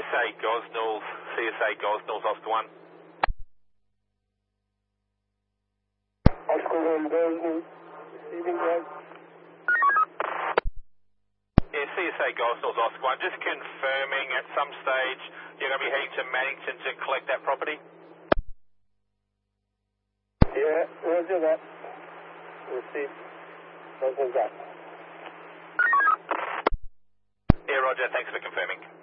CSA Gosnells, Oscar 1. Oscar 1 Gosnells, receiving that. Yeah, CSA Gosnells, Oscar 1. Just confirming at some stage you're going to be heading to Mannington to collect that property? Yeah, roger that. Received. Roger that. Yeah, roger. Thanks for confirming.